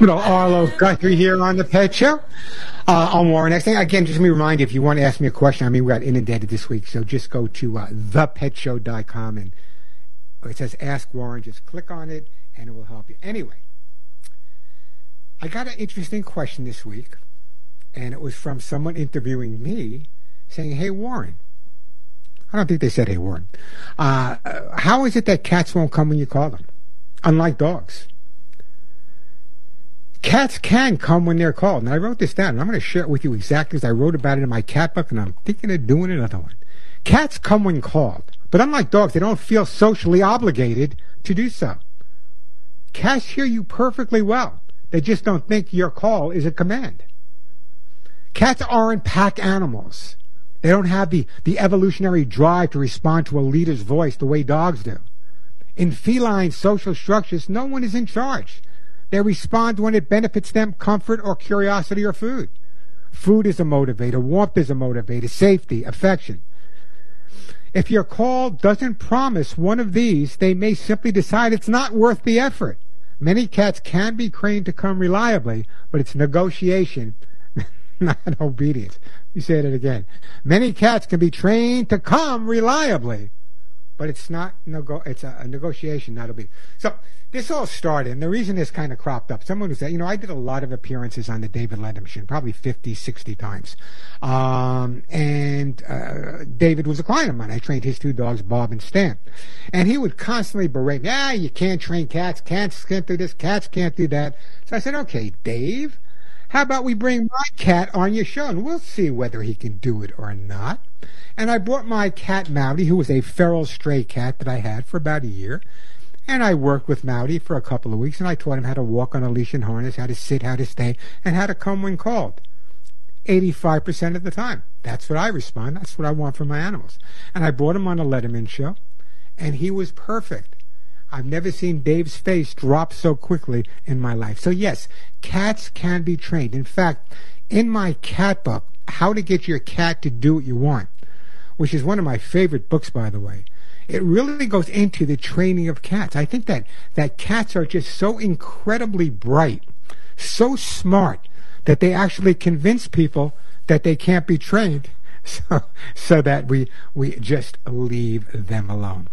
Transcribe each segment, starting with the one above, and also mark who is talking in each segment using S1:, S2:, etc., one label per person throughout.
S1: Little Arlo Guthrie here on the Pet Show. On Warren Eckstein. Again, just let me remind you, if you want to ask me a question, we got inundated this week, so just go to thepetshow.com and it says Ask Warren. Just click on it and it will help you. Anyway, I got an interesting question this week, and it was from someone interviewing me saying, hey, Warren. I don't think they said, hey, Warren. How is it that cats won't come when you call them, unlike dogs? Cats can come when they're called. And I wrote this down, and I'm going to share it with you exactly as I wrote about it in my cat book, and I'm thinking of doing another one. Cats come when called, but unlike dogs, they don't feel socially obligated to do so. Cats hear you perfectly well. They just don't think your call is a command. Cats aren't pack animals. They don't have the evolutionary drive to respond to a leader's voice the way dogs do. In feline social structures, no one is in charge. They respond when it benefits them, comfort or curiosity or food. Food is a motivator, warmth is a motivator, safety, affection. If your call doesn't promise one of these, they may simply decide it's not worth the effort. Many cats can be trained to come reliably, but it's negotiation, not obedience. You say it again. Many cats can be trained to come reliably, but it's not it's a negotiation, not obedience. So this all started, and the reason this kind of cropped up, someone who said, I did a lot of appearances on the David Letterman show, probably 50, 60 times. David was a client of mine. I trained his two dogs, Bob and Stan. And he would constantly berate me, you can't train cats, cats can't do this, cats can't do that. So I said, okay, Dave, how about we bring my cat on your show, and we'll see whether he can do it or not. And I brought my cat, Mowdy, who was a feral stray cat that I had for about a year. And I worked with Mowdy for a couple of weeks, and I taught him how to walk on a leash and harness, how to sit, how to stay, and how to come when called. 85% of the time. That's what I respond. That's what I want from my animals. And I brought him on a Letterman show, and he was perfect. I've never seen Dave's face drop so quickly in my life. So yes, cats can be trained. In fact, in my cat book, How to Get Your Cat to Do What You Want, which is one of my favorite books, by the way, it really goes into the training of cats. I think that cats are just so incredibly bright, so smart, that they actually convince people that they can't be trained, so that we just leave them alone.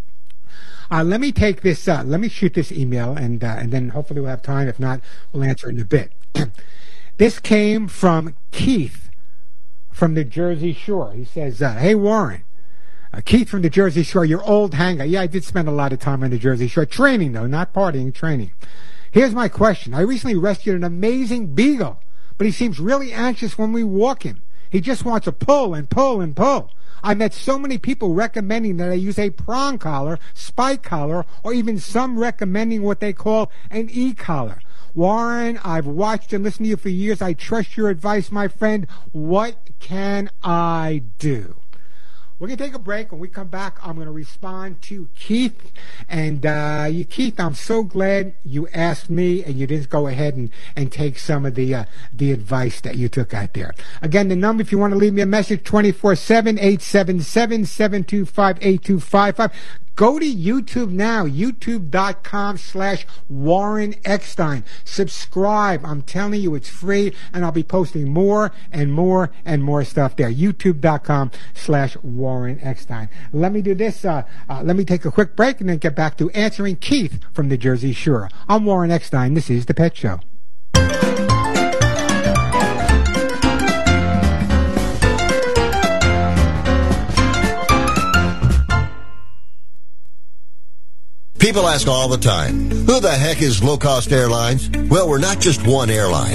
S1: Let me take this. Let me shoot this email, and then hopefully we'll have time. If not, we'll answer it in a bit. This came from Keith from the Jersey Shore. He says, "Hey Warren, Keith from the Jersey Shore, your old hangar." Yeah, I did spend a lot of time on the Jersey Shore, training though, not partying, training. Here's my question: I recently rescued an amazing beagle, but he seems really anxious when we walk him. He just wants to pull and pull and pull. I met so many people recommending that I use a prong collar, spike collar, or even some recommending what they call an e-collar. Warren, I've watched and listened to you for years. I trust your advice, my friend. What can I do? We're going to take a break. When we come back, I'm going to respond to Keith. And Keith, I'm so glad you asked me and you didn't go ahead and take some of the advice that you took out there. Again, the number, if you want to leave me a message, 24/7, 877-725-8255. Go to YouTube now, youtube.com/Warren Eckstein. Subscribe. I'm telling you, it's free, and I'll be posting more and more and more stuff there. youtube.com/Warren Eckstein. Let me do this. Let me take a quick break and then get back to answering Keith from the Jersey Shore. I'm Warren Eckstein. This is The Pet Show.
S2: People ask all the time, who the heck is Low Cost Airlines? Well, we're not just one airline.